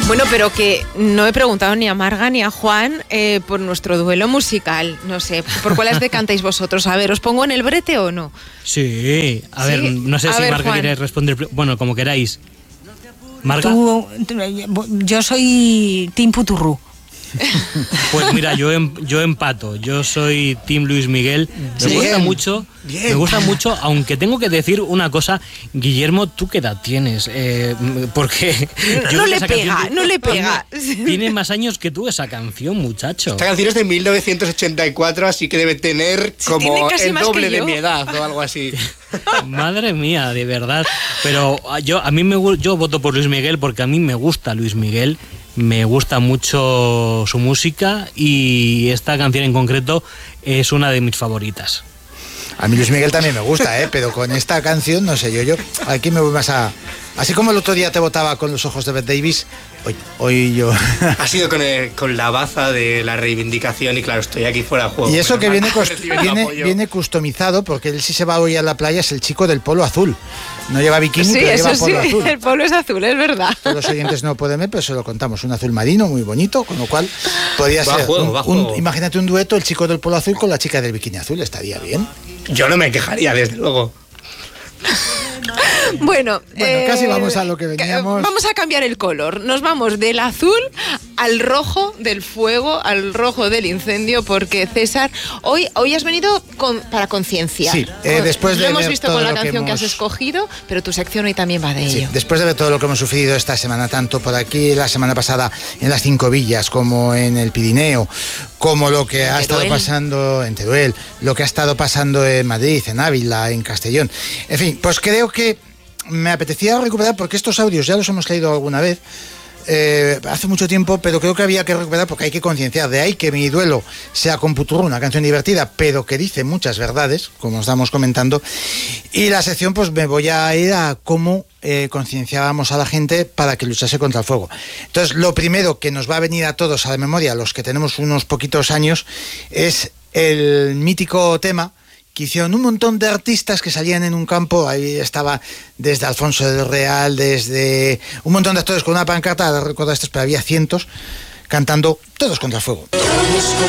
Bueno, pero que no he preguntado ni a Marga ni a Juan por nuestro duelo musical. No sé, ¿por cuál las decantáis vosotros? A ver, ¿os pongo en el brete o no? Sí, a ver, no sé si Marga quiere responder. Bueno, como queráis. ¿Marga? Yo soy Team Puturru. Pues mira, yo empato. Yo soy Team Luis Miguel. Me gusta mucho, aunque tengo que decir una cosa. Guillermo, ¿tú qué edad tienes? Porque no le pega. Tiene más años que tú esa canción, muchacho. Esta canción es de 1984, así que debe tener como el doble de mi edad o algo así. Madre mía, de verdad. Pero yo voto por Luis Miguel porque a mí me gusta Luis Miguel. Me gusta mucho su música y esta canción en concreto es una de mis favoritas. A mí Luis Miguel también me gusta, pero con esta canción, no sé, yo aquí me voy más a... Así como el otro día te votaba con Los ojos de Bette Davis, hoy yo... Ha sido con la baza de la reivindicación y claro, estoy aquí fuera de juego. Y eso que viene customizado, porque él sí se va hoy a la playa, es el chico del polo azul. No lleva bikini, pero lleva polo azul. El polo es azul, es verdad. Todos los oyentes no pueden ver, pero se lo contamos. Un azul marino muy bonito, con lo cual podría ser imagínate un dueto, el chico del polo azul con la chica del bikini azul, estaría bien. Yo no me quejaría, desde luego. Bueno, casi vamos a lo que veníamos. Vamos a cambiar el color. Nos vamos del azul al rojo del fuego, al rojo del incendio, porque César, hoy has venido para concienciar. Sí, después de lo hemos ver visto con la canción que has escogido, pero tu sección hoy también va de ello. Después de ver todo lo que hemos sufrido esta semana, tanto por aquí, la semana pasada en las Cinco Villas, como en el Pirineo, como lo que ha estado pasando en Teruel, lo que ha estado pasando en Madrid, en Ávila, en Castellón. En fin, pues creo que me apetecía recuperar, porque estos audios ya los hemos leído alguna vez, hace mucho tiempo, pero creo que había que recuperar porque hay que concienciar. De ahí que mi duelo sea con Puturru, una canción divertida, pero que dice muchas verdades, como estamos comentando. Y la sección, pues me voy a ir a cómo concienciábamos a la gente para que luchase contra el fuego. Entonces, lo primero que nos va a venir a todos a la memoria, los que tenemos unos poquitos años, es el mítico tema que hicieron un montón de artistas que salían en un campo. Ahí estaba desde Alfonso del Real, desde un montón de actores con una pancarta, recuerdo estos, pero había cientos, cantando todos contra el fuego.